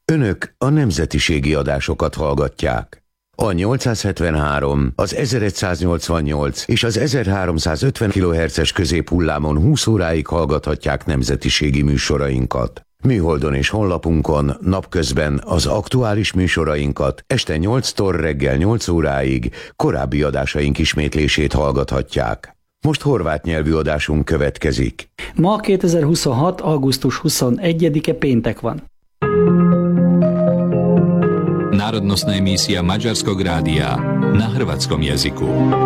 Önök a nemzetiségi adásokat hallgatják. A 873, az 1188 és az 1350 kHz középhullámon 20 óráig hallgathatják nemzetiségi műsorainkat. Műholdon és honlapunkon napközben az aktuális műsorainkat, este 8-tól reggel 8 óráig korábbi adásaink ismétlését hallgathatják. Most horvát nyelvű adásunk következik. Ma 2026. augusztus 21-e péntek van. Národnostná emisija Mađarskog radija na hrvatskom jeziku.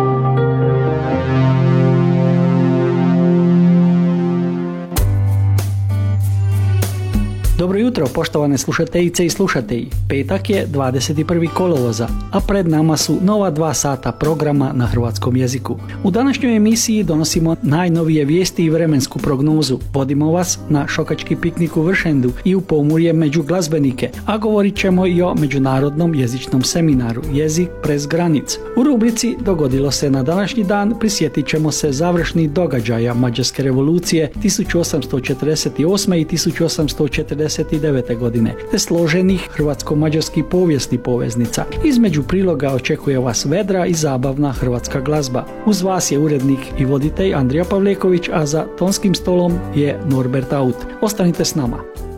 Dobro jutro, poštovane slušateljice i slušatelji. Petak je 21. kolovoza, a pred nama su nova 2 sata programa na hrvatskom jeziku. U današnjoj emisiji donosimo najnovije vijesti i vremensku prognozu. Vodimo vas na šokački piknik u Vršendu i u Pomurje među glazbenike, a govorit ćemo i o međunarodnom jezičnom seminaru Jezik prez granic. U rubrici Dogodilo se na današnji dan prisjetit ćemo se završnih događaja Mađarske revolucije 1848. i 1849. godine, te složenih hrvatsko-mađarskih povijesnih poveznica. Između priloga očekuje vas vedra i zabavna hrvatska glazba. Uz vas je urednik i voditelj Andrija Pavleković, a za tonskim stolom je Norbert Aut. Ostanite s nama.